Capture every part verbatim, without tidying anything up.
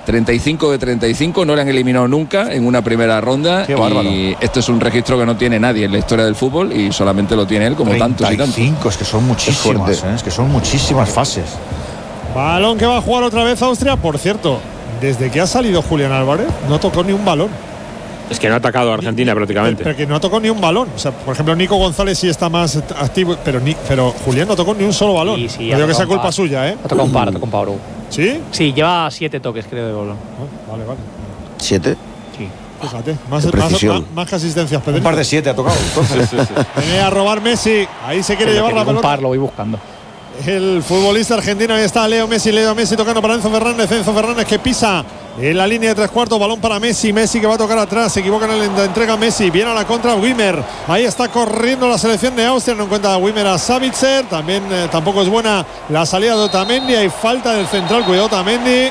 treinta y cinco de treinta y cinco, no le han eliminado nunca en una primera ronda. Qué bárbaro. Y esto es un registro que no tiene nadie en la historia del fútbol y solamente lo tiene él, como tantos y tantos. treinta y cinco, es que son muchísimas, es, ¿eh? Es que son muchísimas fases. Balón que va a jugar otra vez Austria. Por cierto, desde que ha salido Julián Álvarez, no tocó ni un balón. Es que no ha atacado a Argentina ni, prácticamente. Pero que no tocó ni un balón. O sea, por ejemplo, Nico González sí está más activo, pero, ni, pero Julián no tocó ni un solo balón. Sí, sí, no digo que sea culpa par. suya, ¿eh? Ha tocado un par, ha tocado un par. ¿Sí? Sí, lleva siete toques, creo, de balón. Oh, vale, vale. ¿Siete? Sí. Fíjate, más, más, más, más que asistencias, Pedro. Un par de siete ha tocado. Entonces. Sí, sí, sí. Viene a robar Messi. Ahí se quiere Sí, llevar la pelota. Un par lo voy buscando. El futbolista argentino, ahí está Leo Messi, Leo Messi tocando para Enzo Fernández, Enzo Fernández que pisa en la línea de tres cuartos, balón para Messi, Messi que va a tocar atrás, se equivoca en la entrega Messi, viene a la contra Wimmer, ahí está corriendo la selección de Austria, no encuentra a Wimmer a Savitzer, también eh, tampoco es buena la salida de Otamendi, hay falta del central, cuidado Otamendi,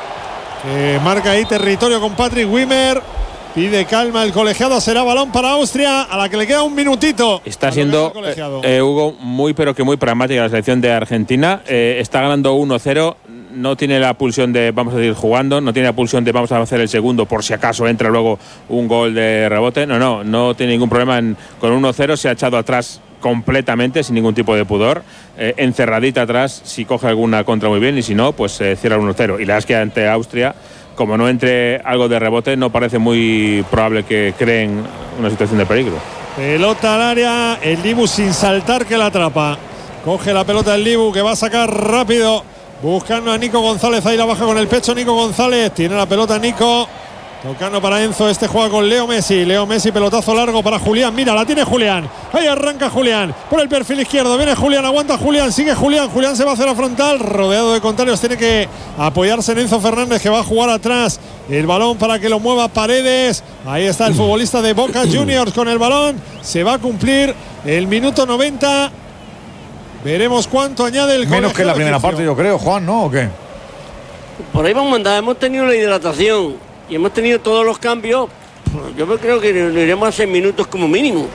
que marca ahí territorio con Patrick Wimmer. Pide calma el colegiado, será balón para Austria, a la que le queda un minutito. Está siendo, eh, Hugo, muy pero que muy pragmática la selección de Argentina. Eh, está ganando uno cero, no tiene la pulsión de vamos a seguir jugando, no tiene la pulsión de vamos a hacer el segundo por si acaso entra luego un gol de rebote. No, no, no tiene ningún problema en, con uno cero, se ha echado atrás completamente, sin ningún tipo de pudor, eh, encerradita atrás, si coge alguna contra muy bien y si no, pues eh, cierra el uno cero. Y la verdad es que ante Austria, como no entre algo de rebote, no parece muy probable que creen una situación de peligro. Pelota al área, el Dibu sin saltar que la atrapa. Coge la pelota el Dibu que va a sacar rápido, buscando a Nico González, ahí la baja con el pecho Nico González, tiene la pelota Nico. Tocando para Enzo, este juega con Leo Messi. Leo Messi, pelotazo largo para Julián. Mira, la tiene Julián. Ahí arranca Julián. Por el perfil izquierdo. Viene Julián, aguanta Julián. Sigue Julián. Julián se va hacia la frontal. Rodeado de contrarios. Tiene que apoyarse en Enzo Fernández, que va a jugar atrás. El balón para que lo mueva Paredes. Ahí está el futbolista de Boca Juniors con el balón. Se va a cumplir el minuto noventa. Veremos cuánto añade el menos que la primera parte, yo creo, Juan, ¿no? ¿O qué? Por ahí vamos a andar. Hemos tenido la hidratación y hemos tenido todos los cambios. Yo creo que lo iremos a seis minutos como mínimo.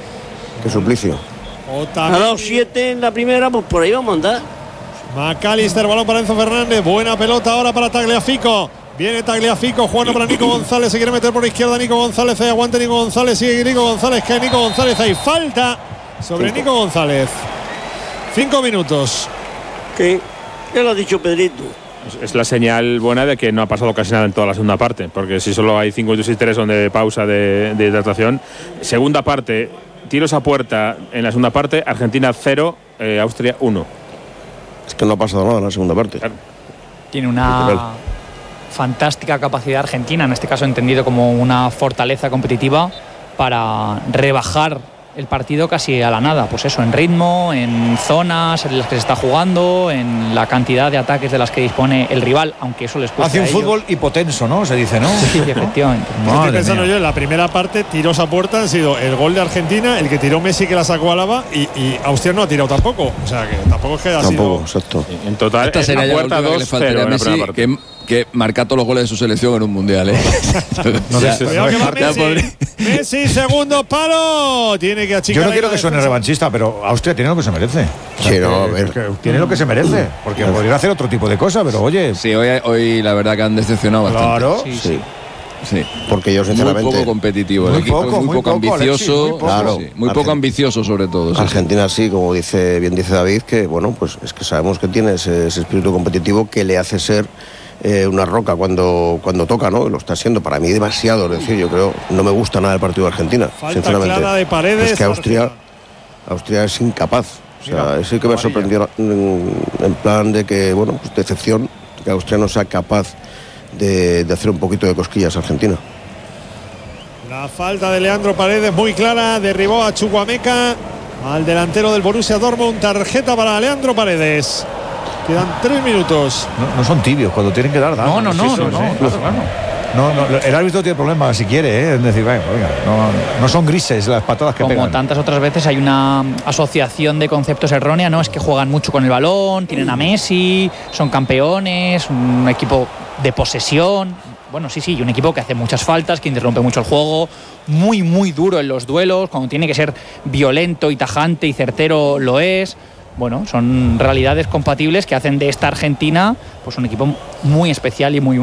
Qué suplicio. Ha dado siete en la primera, pues por ahí vamos a andar. McAllister, balón para Enzo Fernández. Buena pelota ahora para Tagliafico. Viene Tagliafico, jugando para Nico González. Se quiere meter por izquierda Nico González. Ahí aguante Nico González. Sigue Nico González. Cae Nico González. Hay falta sobre Cinco. Nico González. Cinco minutos. ¿Qué? Ya lo ha dicho Pedrito. Es la señal buena de que no ha pasado casi nada en toda la segunda parte, porque si solo hay cinco minutos y tres son de pausa de, de hidratación. Segunda parte, tiros a puerta en la segunda parte, Argentina cero, eh, Austria uno. Es que no ha pasado nada en la segunda parte. Claro. Tiene una fantástica capacidad Argentina, en este caso entendido como una fortaleza competitiva, para rebajar el partido casi a la nada, pues eso, en ritmo, en zonas en las que se está jugando, en la cantidad de ataques de las que dispone el rival, aunque eso les cuesta. Hace un fútbol hipotenso, ¿no? Se dice, ¿no? Sí, efectivamente. Estoy pensando yo, en la primera parte, tiros a puerta han sido el gol de Argentina, el que tiró Messi que la sacó a Alaba, y, y Austria no ha tirado tampoco. O sea, que tampoco es que ha tampoco, sido… exacto. En total, esta sería la puerta la que le faltaría a Messi, que, que marca todos los goles de su selección en un mundial, ¿eh? no, ya, sí, cuidado que va Messi. Messi, segundo palo. Tiene que achicar. Yo no quiero que suene revanchista, pero Austria tiene lo que se merece. O sea, sí, no, a ver. Tiene lo que se merece, porque claro. podría hacer otro tipo de cosas, pero oye. Sí, hoy, hoy la verdad que han decepcionado bastante. Claro. Sí, sí. Sí, porque yo sinceramente muy poco competitivo, muy el equipo poco, es muy, muy poco, poco ambicioso, Alexis, muy poco, claro, sí, muy poco ambicioso sobre todo. Sí, Argentina sí, como dice bien dice David, que bueno, pues es que sabemos que tiene ese, ese espíritu competitivo que le hace ser eh, una roca cuando cuando toca, ¿no? Lo está siendo para mí demasiado, es decir, yo creo no me gusta nada el partido de Argentina, falta sinceramente. Clara de Paredes, es que Austria Austria es incapaz. O sea, es el que me sorprendió en, en plan de que, bueno, pues decepción, que Austria no sea capaz de, de hacer un poquito de cosquillas a Argentina. La falta de Leandro Paredes muy clara, derribó a Chukwuemeka, al delantero del Borussia Dortmund, tarjeta para Leandro Paredes. Quedan tres minutos. No, no son tibios, cuando tienen que dar, dan. No, no, no, no, no, no, claro, claro. No, no, el árbitro tiene problemas si quiere, ¿eh? Es decir, venga, venga, no, no son grises las patadas que Como pegan. Como tantas otras veces hay una asociación de conceptos errónea, ¿no? Es que juegan mucho con el balón, tienen a Messi, son campeones, un equipo de posesión. Bueno, sí, sí, un equipo que hace muchas faltas, que interrumpe mucho el juego, muy, muy duro en los duelos, cuando tiene que ser violento y tajante y certero lo es. Bueno, son realidades compatibles que hacen de esta Argentina pues un equipo muy especial y muy